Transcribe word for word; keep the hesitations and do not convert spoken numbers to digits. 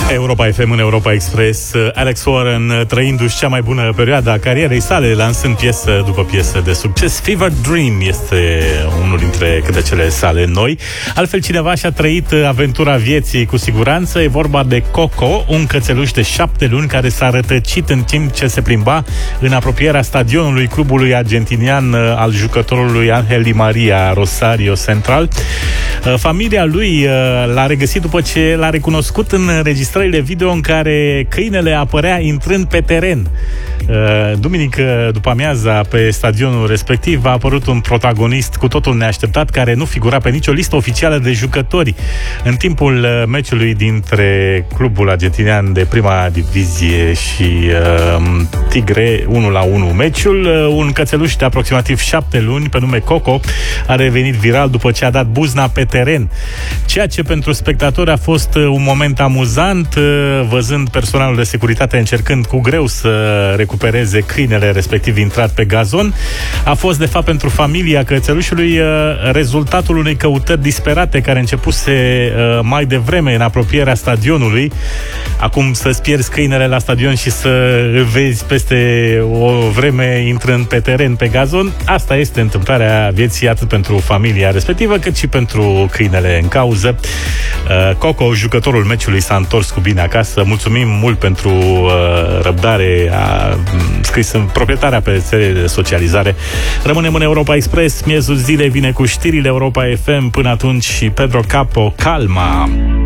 Europa F M în Europa Express, Alex Warren trăindu-și cea mai bună perioadă a carierei sale, lansând piesă după piesă de succes. Fever Dream este unul dintre câtecele sale noi. Altfel, cineva și-a trăit aventura vieții cu siguranță. E vorba de Coco, un cățeluș de șapte luni care s-a rătăcit în timp ce se plimba în apropierea stadionului clubului argentinian al jucătorului Angel Di Maria, Rosario Central. Familia lui l-a regăsit după ce l-a recunoscut în înregistrările video în care câinele apărea intrând pe teren. Duminică după amiaza, pe stadionul respectiv, a apărut un protagonist cu totul neașteptat care nu figura pe nicio listă oficială de jucători. În timpul meciului dintre clubul argentinian de prima divizie și uh, Tigre, unu la unu meciul, uh, un cățeluș de aproximativ șapte luni pe nume Coco a revenit viral după ce a dat buzna pe teren. Ceea ce pentru spectatori a fost un moment amuzant, văzând personalul de securitate încercând cu greu să recupereze câinele respectiv intrat pe gazon, a fost de fapt pentru familia cățelușului rezultatul unei căutări disperate care începuse mai devreme în apropierea stadionului. Acum să-ți pierzi câinele la stadion și să îl vezi peste o vreme intrând pe teren, pe gazon, asta este întâmplarea vieții atât pentru familia respectivă cât și pentru câinele în cauză. Coco, jucătorul meciului, s-a întors cu bine acasă. Mulțumim mult pentru răbdare, a scris în proprietarea pe rețelele de socializare. Rămânem în Europa Express, miezul zilei vine cu știrile Europa F M. Până atunci, Pedro Capo, Calma.